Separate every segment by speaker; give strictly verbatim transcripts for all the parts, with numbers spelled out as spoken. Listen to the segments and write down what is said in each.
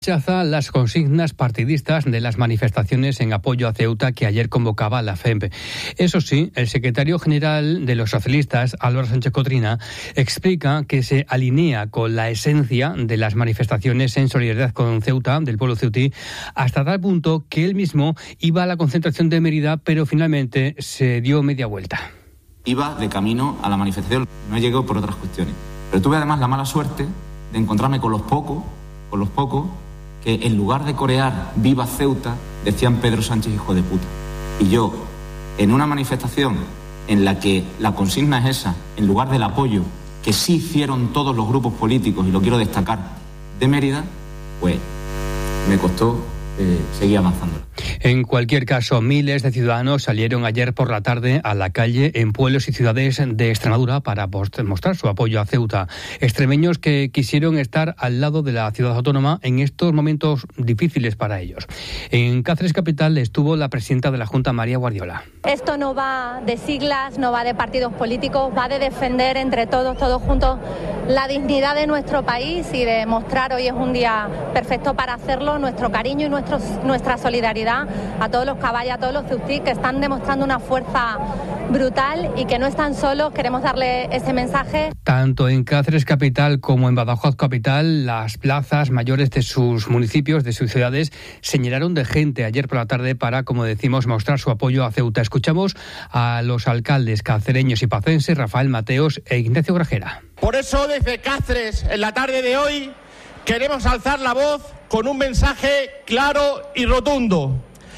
Speaker 1: Rechaza las consignas partidistas de las manifestaciones en apoyo a Ceuta que ayer convocaba la F E M P. Eso sí, el secretario general de los socialistas, Álvaro Sánchez Cotrina, explica que se alinea con la esencia de las manifestaciones en solidaridad con Ceuta, del pueblo ceutí, hasta tal punto que él mismo iba a la concentración de Mérida, pero finalmente se dio media vuelta.
Speaker 2: Iba de camino a la manifestación, no llegó por otras cuestiones. Pero tuve además la mala suerte de encontrarme con los pocos, con los pocos, que en lugar de corear "Viva Ceuta", decían "Pedro Sánchez, hijo de puta". Y yo, en una manifestación en la que la consigna es esa, en lugar del apoyo que sí hicieron todos los grupos políticos, y lo quiero destacar, de Mérida, pues me costó eh, seguir avanzando.
Speaker 1: En cualquier caso, miles de ciudadanos salieron ayer por la tarde a la calle en pueblos y ciudades de Extremadura para mostrar su apoyo a Ceuta. Extremeños que quisieron estar al lado de la ciudad autónoma en estos momentos difíciles para ellos. En Cáceres capital estuvo la presidenta de la Junta, María Guardiola.
Speaker 3: Esto no va de siglas, no va de partidos políticos, va de defender entre todos, todos juntos, la dignidad de nuestro país y de mostrar, hoy es un día perfecto para hacerlo, nuestro cariño y nuestro, nuestra solidaridad a todos los caballos, a todos los ceutí que están demostrando una fuerza brutal y que no están solos. Queremos darle ese mensaje.
Speaker 1: Tanto en Cáceres capital como en Badajoz capital, las plazas mayores de sus municipios, de sus ciudades, se llenaron de gente ayer por la tarde para, como decimos, mostrar su apoyo a Ceuta. Escuchamos a los alcaldes cacereños y pacenses, Rafael Mateos e Ignacio Grajera.
Speaker 4: Por eso, desde Cáceres, en la tarde de hoy, queremos alzar la voz con un mensaje claro y rotundo.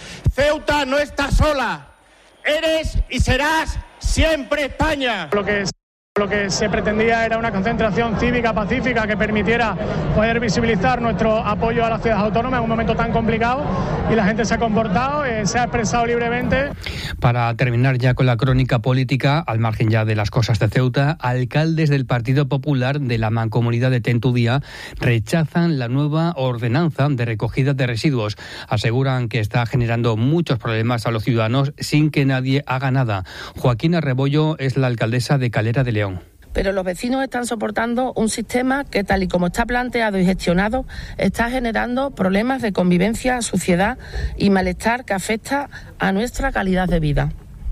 Speaker 4: Ceuta no está sola. Eres y serás siempre España.
Speaker 5: Lo que es... Lo que se pretendía era una concentración cívica pacífica que permitiera poder visibilizar nuestro apoyo a la ciudad autónoma en un momento tan complicado, y la gente se ha comportado, eh, se ha expresado libremente.
Speaker 1: Para terminar ya con la crónica política, al margen ya de las cosas de Ceuta, alcaldes del Partido Popular de la Mancomunidad de Tentudía rechazan la nueva ordenanza de recogida de residuos. Aseguran que está generando muchos problemas a los ciudadanos sin que nadie haga nada. Joaquina Rebollo es la alcaldesa de Calera de León.
Speaker 6: Pero los vecinos están soportando un sistema que, tal y como está planteado y gestionado, está generando problemas de convivencia, suciedad y malestar que afecta a nuestra calidad de vida.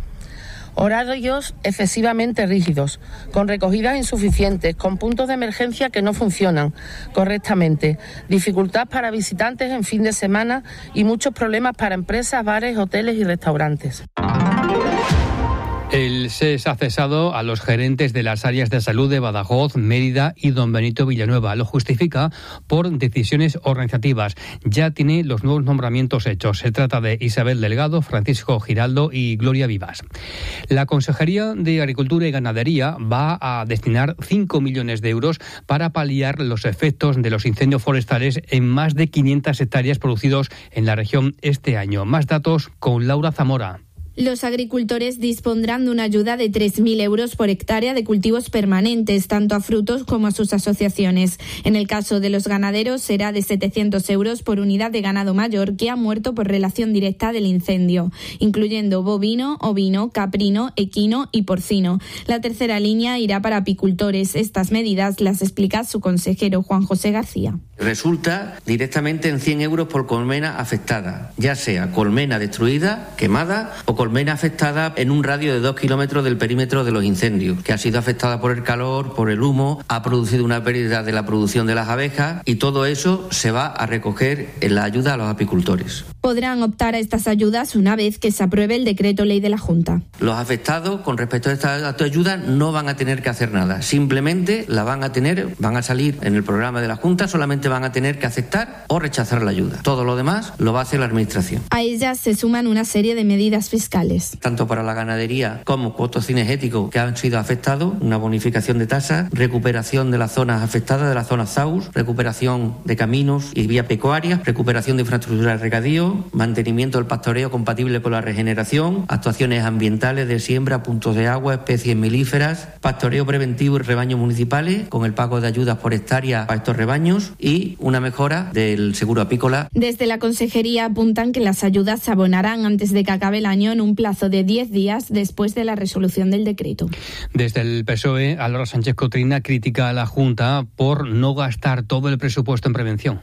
Speaker 6: Horarios excesivamente rígidos, con recogidas insuficientes, con puntos de emergencia que no funcionan correctamente, dificultad para visitantes en fin de semana y muchos problemas para empresas, bares, hoteles y restaurantes.
Speaker 1: El S E S ha cesado a los gerentes de las áreas de salud de Badajoz, Mérida y Don Benito Villanueva. Lo justifica por decisiones organizativas. Ya tiene los nuevos nombramientos hechos. Se trata de Isabel Delgado, Francisco Giraldo y Gloria Vivas. La Consejería de Agricultura y Ganadería va a destinar cinco millones de euros para paliar los efectos de los incendios forestales en más de quinientas hectáreas producidos en la región este año. Más datos con Laura Zamora.
Speaker 7: Los agricultores dispondrán de una ayuda de tres mil euros por hectárea de cultivos permanentes, tanto a frutos como a sus asociaciones. En el caso de los ganaderos será de setecientos euros por unidad de ganado mayor que ha muerto por relación directa del incendio, incluyendo bovino, ovino, caprino, equino y porcino. La tercera línea irá para apicultores. Estas medidas las explica su consejero Juan José García.
Speaker 8: Resulta directamente en cien euros por colmena afectada, ya sea colmena destruida, quemada o colmena afectada en un radio de dos kilómetros del perímetro de los incendios, que ha sido afectada por el calor, por el humo, ha producido una pérdida de la producción de las abejas, y todo eso se va a recoger en la ayuda a los apicultores.
Speaker 7: Podrán optar a estas ayudas una vez que se apruebe el decreto ley de la Junta.
Speaker 8: Los afectados con respecto a esta ayuda no van a tener que hacer nada, simplemente la van a tener, van a salir en el programa de la Junta, solamente van a tener que aceptar o rechazar la ayuda. Todo lo demás lo va a hacer la Administración.
Speaker 7: A ellas se suman una serie de medidas fiscales.
Speaker 8: Tanto para la ganadería como cuotos cinegéticos que han sido afectados, una bonificación de tasas, recuperación de las zonas afectadas, de las zonas Z A U S, recuperación de caminos y vías pecuarias, recuperación de infraestructura de regadío, mantenimiento del pastoreo compatible con la regeneración, actuaciones ambientales de siembra, puntos de agua, especies melíferas, pastoreo preventivo y rebaños municipales con el pago de ayudas por hectárea a estos rebaños y una mejora del seguro apícola.
Speaker 7: Desde la Consejería apuntan que las ayudas se abonarán antes de que acabe el año en un plazo de diez días después de la resolución del decreto.
Speaker 1: Desde el P S O E, Álvaro Sánchez Cotrina critica a la Junta por no gastar todo el presupuesto en prevención.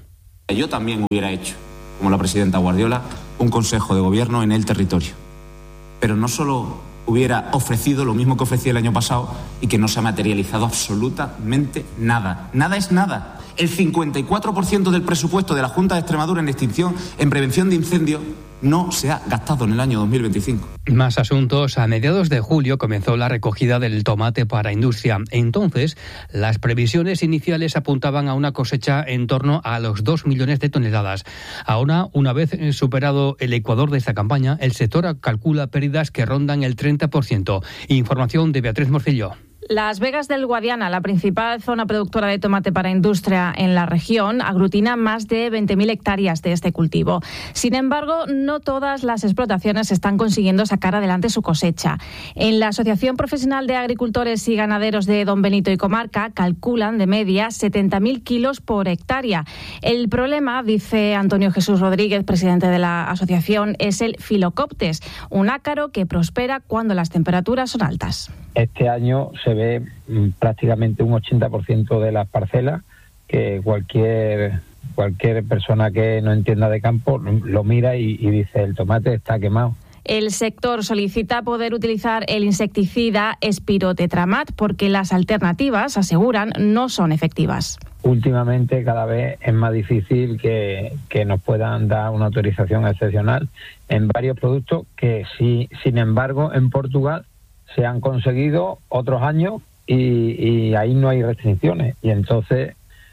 Speaker 2: Yo también hubiera hecho, como la presidenta Guardiola, un consejo de gobierno en el territorio. Pero no solo hubiera ofrecido lo mismo que ofrecí el año pasado y que no se ha materializado absolutamente nada. Nada es nada. El cincuenta y cuatro por ciento del presupuesto de la Junta de Extremadura en extinción, en prevención de incendios, no se ha gastado en el año dos mil veinticinco.
Speaker 1: Más asuntos. A mediados de julio comenzó la recogida del tomate para industria. Entonces, las previsiones iniciales apuntaban a una cosecha en torno a los dos millones de toneladas. Ahora, una vez superado el ecuador de esta campaña, el sector calcula pérdidas que rondan el treinta por ciento. Información de Beatriz Morcillo.
Speaker 9: Las Vegas del Guadiana, la principal zona productora de tomate para industria en la región, aglutina más de veinte mil hectáreas de este cultivo. Sin embargo, no todas las explotaciones están consiguiendo sacar adelante su cosecha. En la Asociación Profesional de Agricultores y Ganaderos de Don Benito y Comarca calculan de media setenta mil kilos por hectárea. El problema, dice Antonio Jesús Rodríguez, presidente de la asociación, es el Phyllocoptes, un ácaro que prospera cuando las temperaturas son altas.
Speaker 10: Este año se ve prácticamente un ochenta por ciento de las parcelas que cualquier cualquier persona que no entienda de campo lo mira y, y dice el tomate está quemado.
Speaker 9: El sector solicita poder utilizar el insecticida Spirotetramat porque las alternativas, aseguran, no son efectivas.
Speaker 10: Últimamente cada vez es más difícil que, que nos puedan dar una autorización excepcional en varios productos que sí, sin embargo, en Portugal se han conseguido otros años y, y ahí no hay restricciones. Y entonces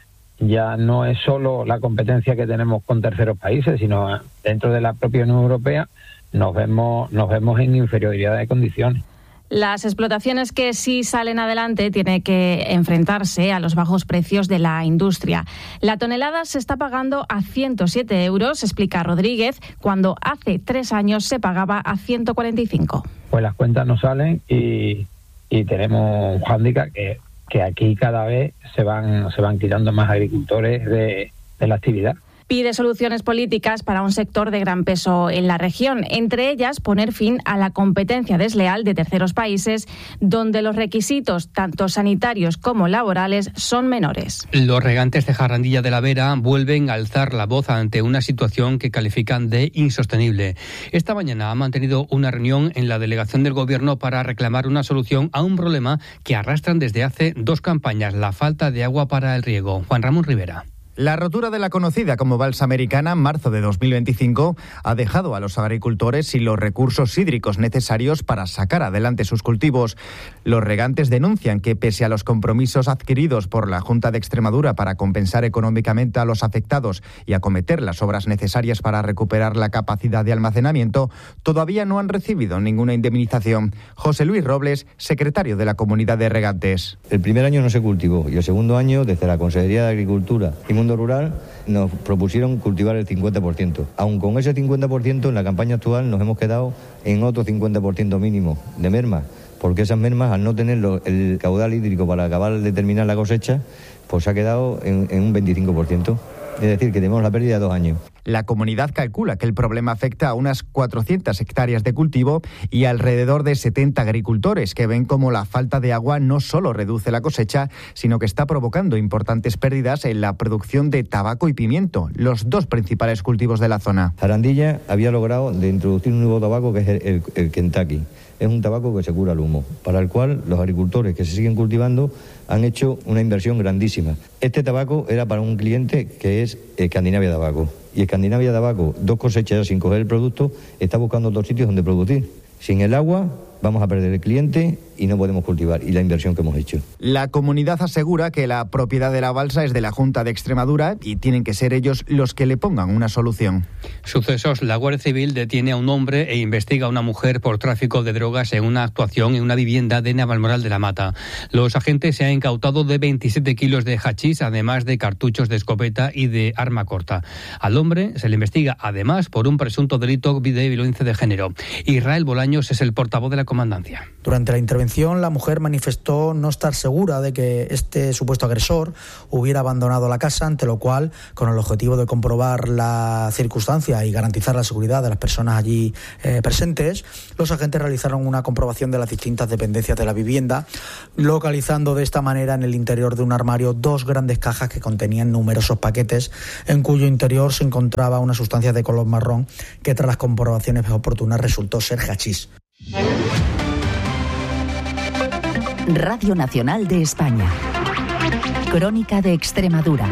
Speaker 10: ya no es solo la competencia que tenemos con terceros países, sino dentro de la propia Unión Europea nos vemos, nos vemos en inferioridad de condiciones.
Speaker 9: Las explotaciones que sí salen adelante tienen que enfrentarse a los bajos precios de la industria. La tonelada se está pagando a ciento siete euros, explica Rodríguez, cuando hace tres años se pagaba a ciento cuarenta y cinco.
Speaker 10: Pues las cuentas no salen y, y tenemos un hándicap que, que aquí cada vez se van, se van quitando más agricultores de, de la actividad.
Speaker 9: Pide soluciones políticas para un sector de gran peso en la región, entre ellas poner fin a la competencia desleal de terceros países donde los requisitos, tanto sanitarios como laborales, son menores.
Speaker 1: Los regantes de Jarandilla de la Vera vuelven a alzar la voz ante una situación que califican de insostenible. Esta mañana ha mantenido una reunión en la delegación del Gobierno para reclamar una solución a un problema que arrastran desde hace dos campañas, la falta de agua para el riego. Juan Ramón Rivera.
Speaker 11: La rotura de la conocida como balsa americana en marzo de dos mil veinticinco ha dejado a los agricultores sin los recursos hídricos necesarios para sacar adelante sus cultivos. Los regantes denuncian que pese a los compromisos adquiridos por la Junta de Extremadura para compensar económicamente a los afectados y acometer las obras necesarias para recuperar la capacidad de almacenamiento, todavía no han recibido ninguna indemnización. José Luis Robles, secretario de la Comunidad de Regantes.
Speaker 12: El primer año no se cultivó y el segundo año, desde la Consejería de Agricultura y Rural nos propusieron cultivar el cincuenta por ciento. Aun con ese cincuenta por ciento en la campaña actual nos hemos quedado en otro cincuenta por ciento mínimo de mermas, porque esas mermas al no tener el caudal hídrico para acabar de terminar la cosecha, pues se ha quedado en, en un veinticinco por ciento. Es decir, que tenemos la pérdida de dos años.
Speaker 11: La comunidad calcula que el problema afecta a unas cuatrocientas hectáreas de cultivo y alrededor de setenta agricultores que ven como la falta de agua no solo reduce la cosecha, sino que está provocando importantes pérdidas en la producción de tabaco y pimiento, los dos principales cultivos de la zona.
Speaker 12: Jarandilla había logrado de introducir un nuevo tabaco que es el, el, el Kentucky. Es un tabaco que se cura el humo, para el cual los agricultores que se siguen cultivando han hecho una inversión grandísima. Este tabaco era para un cliente que es Escandinavia Tabaco. Y Escandinavia Tabaco, dos cosechas sin coger el producto, está buscando otros sitios donde producir. Sin el agua vamos a perder el cliente y no podemos cultivar y la inversión que hemos hecho.
Speaker 11: La comunidad asegura que la propiedad de la balsa es de la Junta de Extremadura y tienen que ser ellos los que le pongan una solución.
Speaker 1: Sucesos. La Guardia Civil detiene a un hombre e investiga a una mujer por tráfico de drogas en una actuación en una vivienda de Navalmoral de la Mata. Los agentes se han incautado de veintisiete kilos de hachís, además de cartuchos de escopeta y de arma corta. Al hombre se le investiga además por un presunto delito de violencia de género. Israel Bolaños es el portavoz de la comandancia.
Speaker 13: Durante la intervención, la mujer manifestó no estar segura de que este supuesto agresor hubiera abandonado la casa, ante lo cual, con el objetivo de comprobar la circunstancia y garantizar la seguridad de las personas allí eh, presentes, los agentes realizaron una comprobación de las distintas dependencias de la vivienda, localizando de esta manera en el interior de un armario dos grandes cajas que contenían numerosos paquetes, en cuyo interior se encontraba una sustancia de color marrón que, tras las comprobaciones oportunas, resultó ser hachís.
Speaker 14: Radio Nacional de España. Crónica de Extremadura.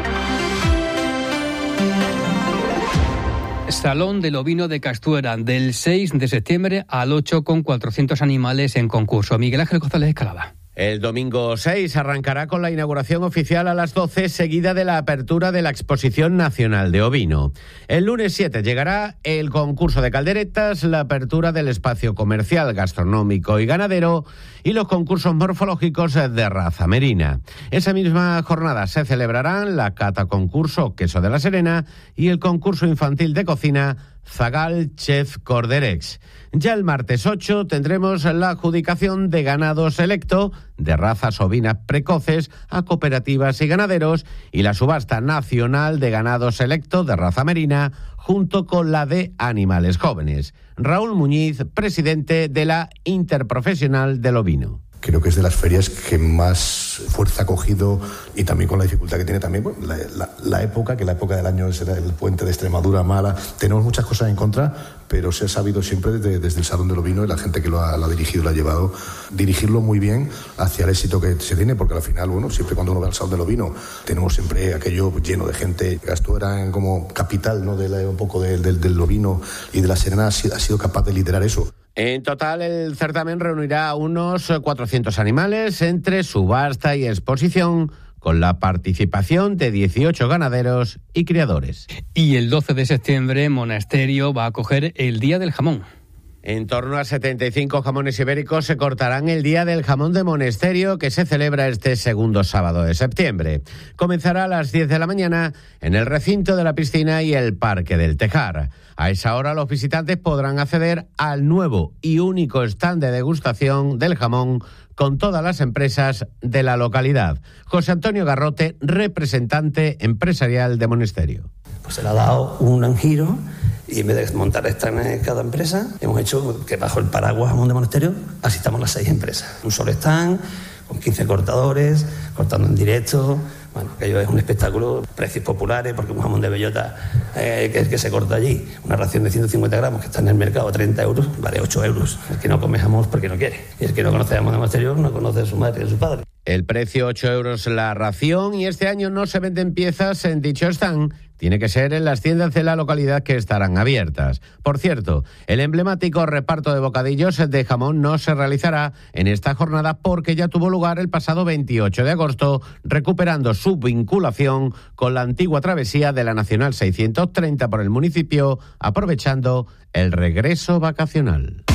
Speaker 1: Salón del Ovino de Castuera, del seis de septiembre al ocho, con cuatrocientos animales en concurso. Miguel Ángel González Escalada.
Speaker 15: El domingo seis arrancará con la inauguración oficial a las doce, seguida de la apertura de la Exposición Nacional de Ovino. El lunes siete llegará el concurso de calderetas, la apertura del espacio comercial, gastronómico y ganadero y los concursos morfológicos de raza merina. Esa misma jornada se celebrarán la cata concurso Queso de la Serena y el concurso infantil de cocina Zagal Chef Corderex. Ya el martes ocho tendremos la adjudicación de ganado selecto de razas ovinas precoces a cooperativas y ganaderos y la subasta nacional de ganado selecto de raza merina junto con la de animales jóvenes. Raúl Muñiz, presidente de la Interprofesional del Ovino.
Speaker 16: Creo que es de las ferias que más fuerza ha cogido y también con la dificultad que tiene también bueno, la, la, la época, que la época del año es el puente de Extremadura mala. Tenemos muchas cosas en contra, pero se ha sabido siempre desde, desde el Salón del Ovino y la gente que lo ha, lo ha dirigido y lo ha llevado, dirigirlo muy bien hacia el éxito que se tiene, porque al final, bueno, siempre cuando uno va al Salón del Ovino tenemos siempre aquello lleno de gente. Castuera como capital, ¿no?, de la, un poco de, de, del ovino y de la Serena ha sido, ha sido capaz de liderar eso.
Speaker 15: En total, el certamen reunirá a unos cuatrocientos animales entre subasta y exposición, con la participación de dieciocho ganaderos y criadores.
Speaker 1: Y el doce de septiembre, Monasterio va a acoger el Día del Jamón.
Speaker 15: En torno a setenta y cinco jamones ibéricos se cortarán el Día del Jamón de Monasterio, que se celebra este segundo sábado de septiembre. Comenzará a las diez de la mañana en el recinto de la piscina y el Parque del Tejar. A esa hora los visitantes podrán acceder al nuevo y único stand de degustación del jamón con todas las empresas de la localidad. José Antonio Garrote, representante empresarial de Monasterio.
Speaker 17: Pues se le ha dado un giro y en vez de montar stand en cada empresa, hemos hecho que bajo el paraguas Jamón de Monasterio asistamos las seis empresas. Un solo stand con quince cortadores, cortando en directo. Bueno, aquello es un espectáculo, precios populares, porque un jamón de bellota eh, que, que se corta allí, una ración de ciento cincuenta gramos que está en el mercado a treinta euros, vale ocho euros. El que no come jamón porque no quiere. Y el que no conoce jamón de Monasterio no conoce a su madre y a su padre.
Speaker 15: El precio ocho euros la ración, y este año no se venden piezas en dicho stand. Tiene que ser en las tiendas de la localidad que estarán abiertas. Por cierto, el emblemático reparto de bocadillos de jamón no se realizará en esta jornada porque ya tuvo lugar el pasado veintiocho de agosto, recuperando su vinculación con la antigua travesía de la Nacional seiscientos treinta por el municipio, aprovechando el regreso vacacional.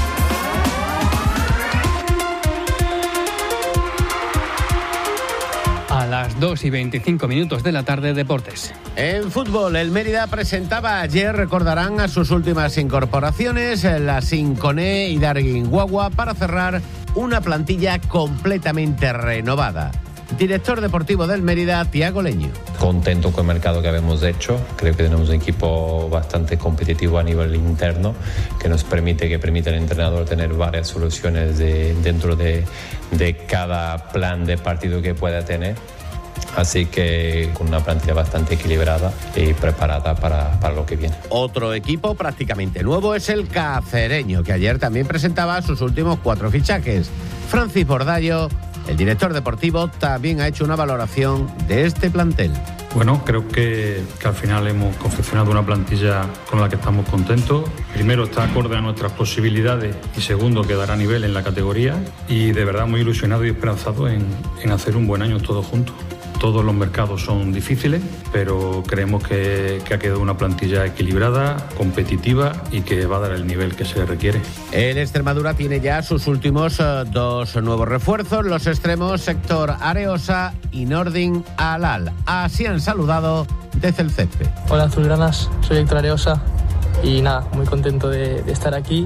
Speaker 1: A las dos y veinticinco minutos de la tarde, deportes.
Speaker 15: En fútbol, el Mérida presentaba ayer, recordarán, a sus últimas incorporaciones, la Sinconé y Darguin Guagua, para cerrar una plantilla completamente renovada. Director deportivo del Mérida, Tiago Leño.
Speaker 18: Contento con el mercado que habíamos hecho. Creo que tenemos un equipo bastante competitivo a nivel interno, que nos permite, que permite al entrenador tener varias soluciones de, dentro de, de cada plan de partido que pueda tener. Así que con una plantilla bastante equilibrada y preparada para, para lo que viene.
Speaker 15: Otro equipo prácticamente nuevo es el cacereño, que ayer también presentaba sus últimos cuatro fichajes. Francis Bordallo, el director deportivo, también ha hecho una valoración de este plantel.
Speaker 19: Bueno, creo que, que al final hemos confeccionado una plantilla con la que estamos contentos. Primero, está acorde a nuestras posibilidades, y segundo, que dará nivel en la categoría. Y de verdad muy ilusionado y esperanzado en, en hacer un buen año todos juntos. Todos los mercados son difíciles, pero creemos que, que ha quedado una plantilla equilibrada, competitiva y que va a dar el nivel que se requiere.
Speaker 15: El Extremadura tiene ya sus últimos uh, dos nuevos refuerzos, los extremos Héctor Areosa y Nordin Alal. Así han saludado desde el césped.
Speaker 20: Hola azulgranas, soy Héctor Areosa y nada, muy contento de, de estar aquí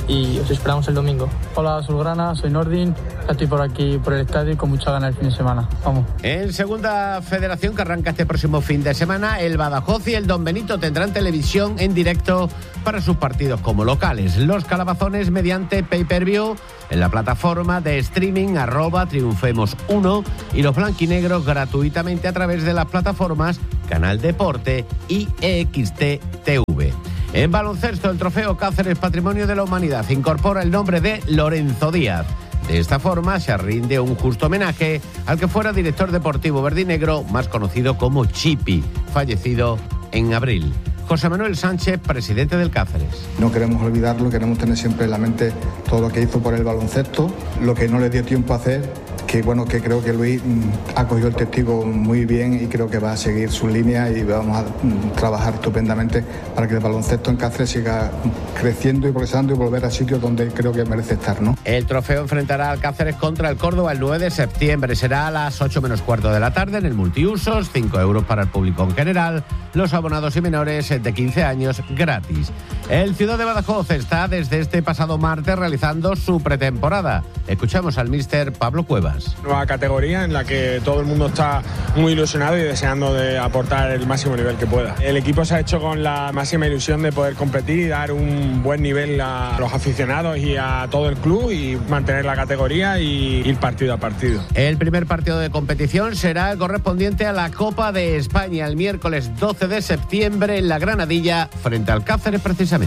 Speaker 20: y os esperamos el domingo. Hola, Azulgrana, soy Nordin, ya estoy por aquí por el estadio y con mucha ganas el fin de semana. Vamos.
Speaker 15: En segunda federación, que arranca este próximo fin de semana, el Badajoz y el Don Benito tendrán televisión en directo para sus partidos como locales. Los calabazones mediante pay-per-view en la plataforma de streaming arroba triunfemos uno y los blanquinegros gratuitamente a través de las plataformas Canal Deporte y E X T T V. En baloncesto, el trofeo Cáceres Patrimonio de la Humanidad incorpora el nombre de Lorenzo Díaz. De esta forma se rinde un justo homenaje al que fuera director deportivo verdinegro, más conocido como Chipi, fallecido en abril. José Manuel Sánchez, presidente del Cáceres.
Speaker 21: No queremos olvidarlo, queremos tener siempre en la mente todo lo que hizo por el baloncesto, lo que no le dio tiempo a hacer, que bueno, que creo que Luis ha cogido el testigo muy bien y creo que va a seguir su línea y vamos a trabajar estupendamente para que el baloncesto en Cáceres siga creciendo y progresando y volver a sitios donde creo que merece estar, ¿no?
Speaker 15: El trofeo enfrentará al Cáceres contra el Córdoba el nueve de septiembre. Será a las ocho menos cuarto de la tarde en el multiusos, cinco euros para el público en general, los abonados y menores de quince años gratis. El Ciudad de Badajoz está desde este pasado martes realizando su pretemporada. Escuchamos al míster Pablo Cuevas.
Speaker 22: Nueva categoría en la que todo el mundo está muy ilusionado y deseando de aportar el máximo nivel que pueda. El equipo se ha hecho con la máxima ilusión de poder competir y dar un buen nivel a los aficionados y a todo el club y mantener la categoría y ir partido a partido.
Speaker 15: El primer partido de competición será el correspondiente a la Copa de España el miércoles doce de septiembre en la Granadilla frente al Cáceres precisamente.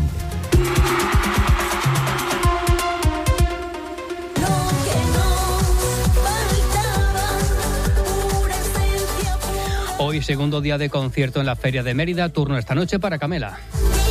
Speaker 1: Hoy, segundo día de concierto en la Feria de Mérida, turno esta noche para Camela.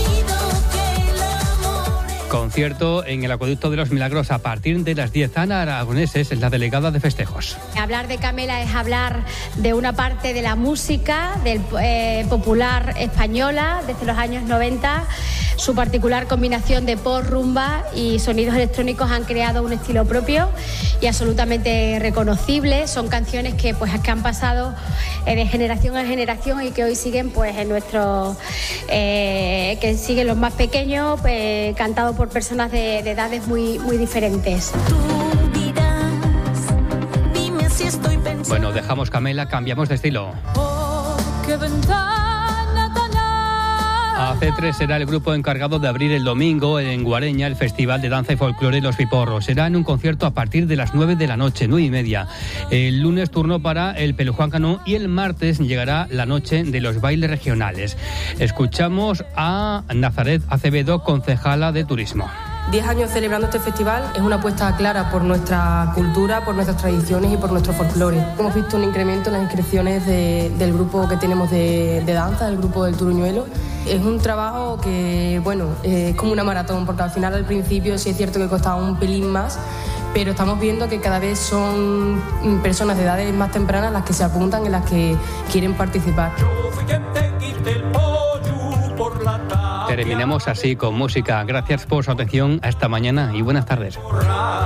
Speaker 1: Concierto en el Acueducto de los Milagros a partir de las diez. Ana Aragoneses es la delegada de festejos.
Speaker 23: Hablar de Camela es hablar de una parte de la música del eh, popular española desde los años noventa. Su particular combinación de pop, rumba y sonidos electrónicos han creado un estilo propio y absolutamente reconocible. Son canciones que pues que han pasado eh, de generación a generación y que hoy siguen pues en nuestro eh, que siguen los más pequeños, pues, cantados por personas de, de edades muy muy diferentes.
Speaker 1: Bueno, dejamos Camela, cambiamos de estilo.
Speaker 23: Oh, qué ventana.
Speaker 1: A C tres será el grupo encargado de abrir el domingo en Guareña el Festival de Danza y Folclore Los Piporros. Será en un concierto a partir de las nueve de la noche, nueve y media. El lunes turno para el Pelujuan Canú y el martes llegará la noche de los bailes regionales. Escuchamos a Nazaret Acevedo, concejala de Turismo.
Speaker 24: Diez años celebrando este festival es una apuesta clara por nuestra cultura, por nuestras tradiciones y por nuestro folclore. Hemos visto un incremento en las inscripciones de, del grupo que tenemos de, de danza, el grupo del Turuñuelo. Es un trabajo que, bueno, es como una maratón, porque al final, al principio, sí es cierto que costaba un pelín más, pero estamos viendo que cada vez son personas de edades más tempranas las que se apuntan y las que quieren participar.
Speaker 1: Terminemos así con música. Gracias por su atención. Hasta mañana y buenas tardes.